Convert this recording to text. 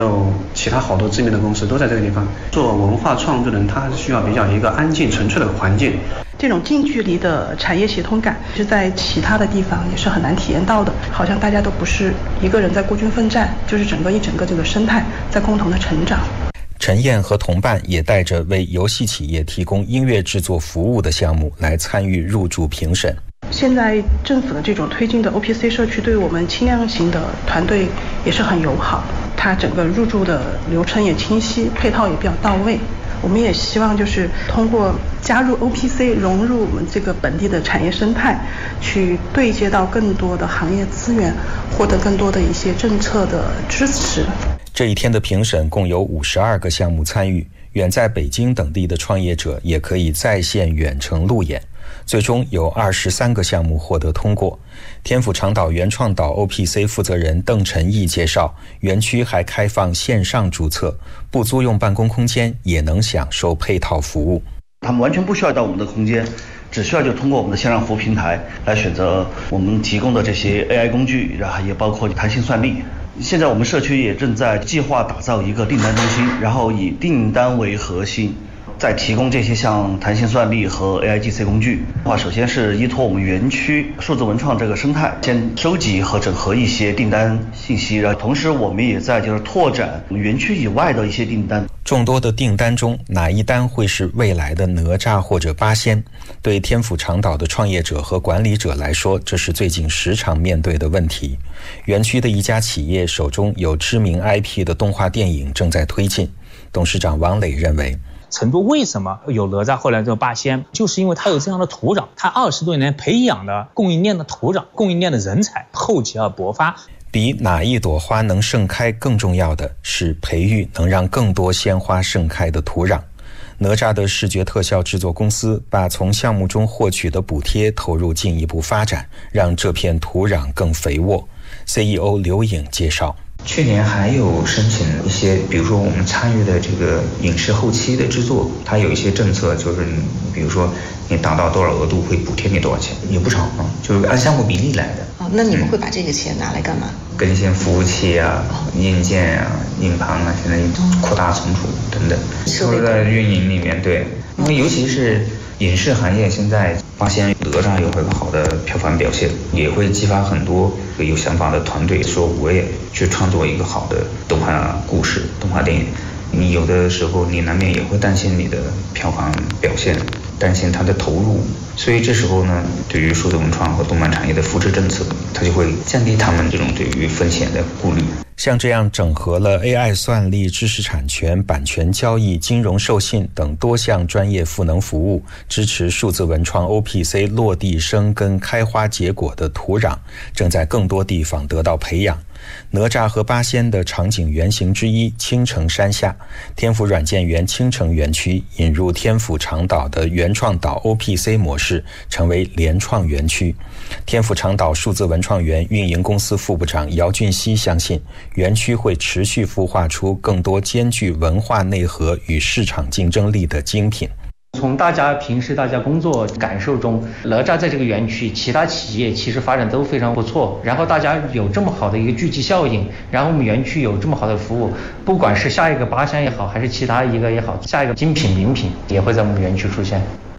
有其他好多知名的公司都在这个地方做文化创作的人，他需要比较一个安静纯粹的环境。 这种近距离的产业协同感是在其他的地方也是很难体验到的，好像大家都不是一个人在孤军奋战，就是整个这个生态在共同的成长。 陈燕和同伴也带着为游戏企业提供音乐制作服务的项目来参与入驻评审。 现在政府的这种推进的 OPC 社区对我们轻量型的团队也是很友好，它整个入驻的流程也清晰，配套也比较到位。我们也希望就是通过加入 OPC 融入我们这个本地的产业生态，去对接到更多的行业资源，获得更多的一些政策的支持。 这一天的评审共有52个项目参与，远在北京等地的创业者也可以在线远程路演，最终有23个项目获得通过。天府长岛原创岛 OPC 负责人邓晨毅介绍，园区还开放线上注册，不租用办公空间也能享受配套服务。 他们完全不需要到我们的空间，只需要就通过我们的线上服务平台来选择我们提供的这些 AI 工具，然后也包括弹性算力。现在我们社区也正在计划打造一个订单中心，然后以订单为核心，再提供这些像弹性算力和 AIGC 工具的话，首先是依托我们园区数字文创这个生态，先收集和整合一些订单信息，然后同时我们也在就是拓展园区以外的一些订单。 众多的订单中，哪一单会是未来的哪吒或者八仙？对天府长岛的创业者和管理者来说，这是最近时常面对的问题。园区的一家企业手中有知名 IP 的动画电影正在推进。董事长王磊认为， 成都为什么有哪吒后来这个八仙，就是因为它有这样的土壤，它20多年培养的供应链的土壤，供应链的人才厚积而薄发。 比哪一朵花能盛开更重要的是培育能让更多鲜花盛开的土壤。哪吒的视觉特效制作公司把从项目中获取的补贴投入进一步发展，让这片土壤更肥沃。CEO 刘颖介绍， 去年还有申请一些，比如说我们参与的这个影视后期的制作，它有一些政策，就是比如说你达到多少额度会补贴你多少钱，也不少啊，就是按项目比例来的。 那你们会把这个钱拿来干嘛？ 更新服务器啊、硬件啊、硬盘啊，现在扩大存储等等，都是在运营里面。对，因为尤其是影视行业现在发现哪吒有很好的票房表现，也会激发很多有想法的团队说我也去创作一个好的动画故事、动画电影。你有的时候你难免也会担心你的票房表现，担心它的投入，所以这时候呢，对于数字文创和动漫产业的扶持政策，它就会降低他们这种对于风险的顾虑。 像这样整合了 AI 算力、知识产权、版权交易、金融授信等多项专业赋能服务，支持数字文创 OPC 落地生根、开花结果的土壤，正在更多地方得到培养。哪吒和八仙的场景原型之一青城山下，天府软件园青城园区引入天府长岛的原创岛 OPC 模式，成为联创园区。天府长岛数字文创园运营公司副部长姚俊熙相信，园区会持续孵化出更多兼具文化内核与市场竞争力的精品。 从大家平时大家工作感受中，哪吒在这个园区其他企业其实发展都非常不错，然后大家有这么好的一个聚集效应，然后我们园区有这么好的服务，不管是下一个八仙也好，还是其他一个也好，下一个精品名品也会在我们园区出现。